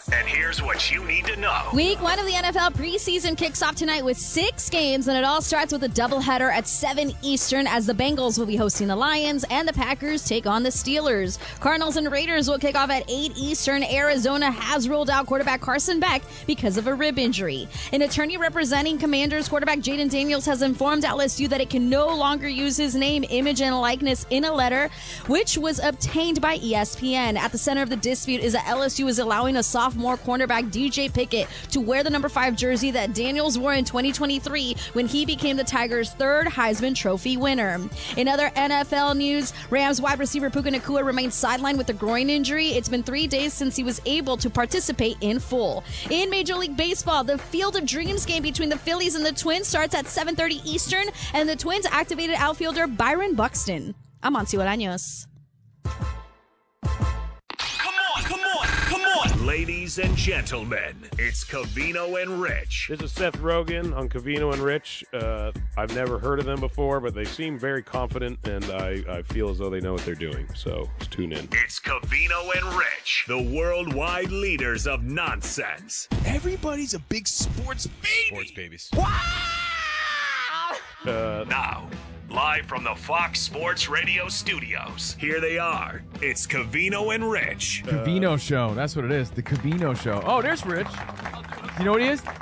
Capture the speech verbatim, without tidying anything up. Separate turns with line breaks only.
And here's what you need to know.
Week one of the N F L preseason kicks off tonight with six games, and it all starts with a doubleheader at seven Eastern as the Bengals will be hosting the Lions and the Packers take on the Steelers. Cardinals and Raiders will kick off at eight Eastern. Arizona has ruled out quarterback Carson Beck because of a rib injury. An attorney representing Commanders quarterback Jaden Daniels has informed L S U that it can no longer use his name, image, and likeness in a letter, which was obtained by E S P N. At the center of the dispute is that L S U is allowing a sophomore cornerback D J Pickett to wear the number five jersey that Daniels wore in twenty twenty-three when he became the Tigers' third Heisman Trophy winner. In other N F L news, Rams wide receiver Puka Nacua remains sidelined with a groin injury. It's been three days since he was able to participate in full. In Major League Baseball, the Field of Dreams game between the Phillies and the Twins starts at seven thirty Eastern, and the Twins activated outfielder Byron Buxton. I'm Monty Bolaños.
Ladies and gentlemen, it's Covino and Rich.
This is Seth Rogen on Covino and Rich. Uh, I've never heard of them before, but they seem very confident, and I, I feel as though they know what they're doing. So let's tune in.
It's Covino and Rich, the worldwide leaders of nonsense.
Everybody's a big sports baby.
Sports babies.
Wow!
Uh,
Now, live from the Fox Sports Radio studios, here they are. It's Covino and Rich.
Covino Show. That's what it is. The Covino Show. Oh, there's Rich. You know what he is?